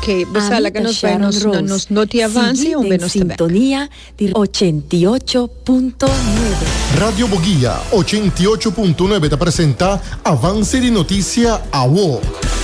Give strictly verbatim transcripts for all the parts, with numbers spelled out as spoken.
Ok, você la que nos vai nos, nos noti avanzi un bene sintonía di ochenta y ocho punto nueve. Radio Boguía ochenta y ocho punto nueve te presenta Avance di Noticia a W O.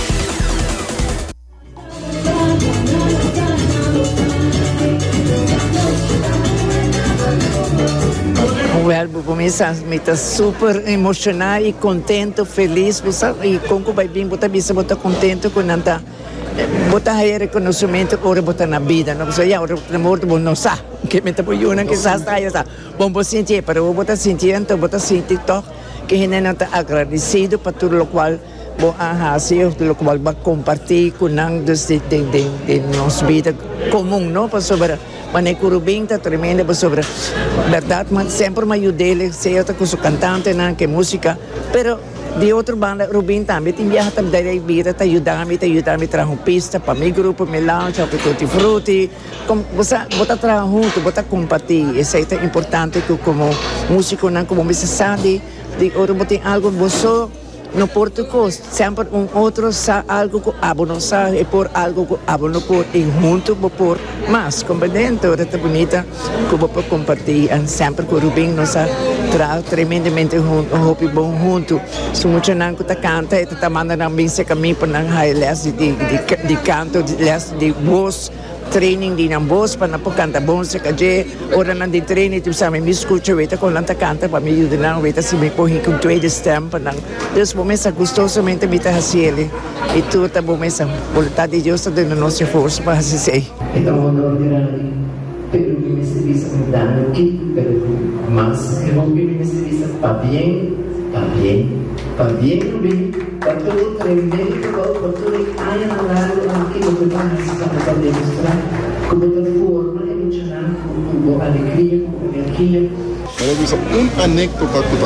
Well, começa me tá super emocionado e contente, feliz, e como vai bem, botar bisa, botar contente com nada, botar aí reconhecimento, ora botar na vida, não sei, ora na morte bom não sabe, que me tá por uma que já está aí, sabe, bom bom sentir, para eu botar sentir, então botar sentir toque, que a gente não tá agradecido para tudo o qual bom a fazer, tudo o qual vai compartilhar com nós de de de de nossa vida comum, não, para sobre Mas o Rubim está tremendo sobre verdade, mas sempre me ajudei, sei com o cantante, não, que música, pero de outra banda, Rubim também tem viajado também da vida, está ajudando, está ajudando a trazer uma pista para meu grupo, meu lounge, para Tutti Frutti, como você bota trazer junto, bota compartilhar, isso é importante que como músico, não, como você sabe, de outro botar algo você no Portugal, sempre um outro sabe algo que abo não sabe e por algo que abo não por e junto vou por mais compreendendo, é bonita que vou por compartilhar sempre com o Rubim nos traz tremendamente junto, um hobby bom junto, se muito não que tá canta e tá mandando bem se caminho para não high les de de de canto, les de voz training di ng boss pa na po kanta bon sa kaje ora nan di training tu sa mi escucho weta con lanta canta pa mi ayuda na weta si mi po hikong tweede stem pa nang Deus bomesa gustosamente mi ta hasiele e tu ta bomesa voluntad de Dios de nossa força para hasisei então honor grande pelo que me serviço dando aqui pelo mas eu vou me serviço para bem para bem para bem bem para todo tremendo para todo ai na lado aqui no trabalho para demonstrar como da forma emocional com alegria com energia. Pero bisa un anécdota que te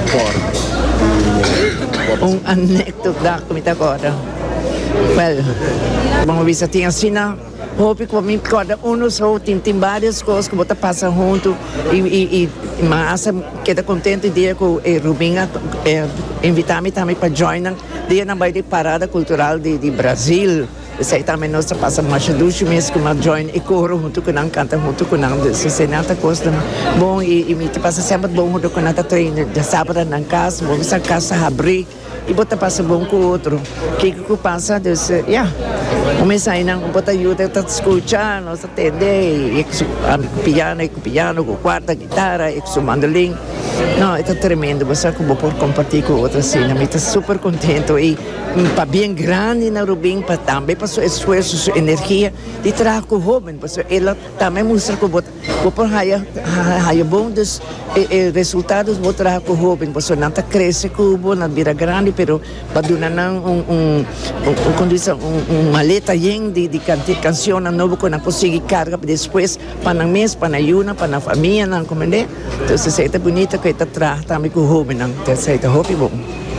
acorda. Um anécdota que me acorda. Well, vamos ver se tem assim na Hope que me acorda uns ou tem tem várias coisas que você passa junto e e e mas que está contente dia com o Rubim é, invitar-me também para joinar dia na baile parada cultural de de Brasil. Isso aí também nós passa mais dois meses com uma join e coro junto com não canta junto com não isso se nada costa bom e e me passa sempre bom junto com nada treino de sábado na casa vou essa casa abrir e botar passa bom com o outro que que passa desse yeah começa aí não botar ajuda tá escutando nós atender e com piano e com piano com quarta guitarra e com mandolim não é tremendo você como por compartilhar com outra cena me tá super contente e para bem grande na Rubim para também para seu esforço sua energia de trabalhar com o jovem porque ela também mostra que bota por raia raia bom dos resultados vou trabalhar com o jovem porque não tá cresce cubo na vira grande pero para dar um um um condição um maleta llena de de canção novo que não consegue carga depois para na mês para na yuna para na família não compreende então se é bonita que está trabalhando também com o jovem não então se é hobby bom.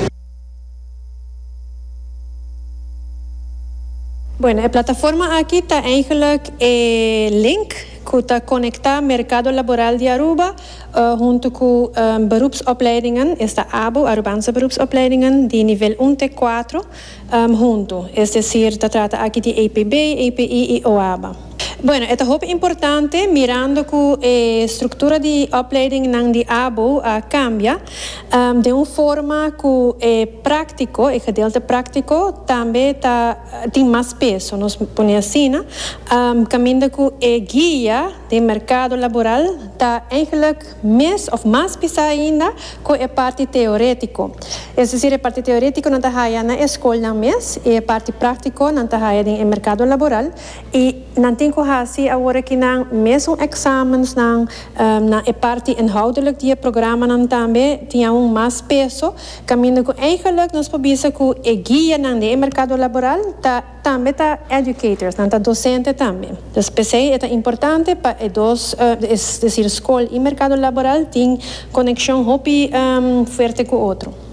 Bueno, a plataforma aqui está eigenlijk eh, link que está conectar mercado laboral de Aruba uh, junto com um, beroepsopleidingen, esta A B O, Arubaanse beroepsopleidingen, de nível um T quatro, um, junto. Es decir, se trata aqui de E P B, E P I e O A B A. Bueno, é muito importante, mirando que a estrutura de opleiding ng de A B O uh, cambia um, de uma forma que é prático, o gedeelte prático também tá, tem mais peso, nos põe assim, um, caminho que é guia de mercado laboral está eigenlijk mais ou mais pesado ainda que a parte teórica. É decir, a parte teórica não está na escola mesmo, e a parte prática não está no mercado laboral, e não tem que fazer agora que não mesmo exames não na a parte inhoudelijk die programa não também tinha um mais peso, caminho que eigenlijk nós podemos que a guia no mercado laboral tá também tá educators, não tá docente também. Então, P C é importante para dos, uh, é decir, escola e mercado laboral tem conexão hobby um, forte com o outro.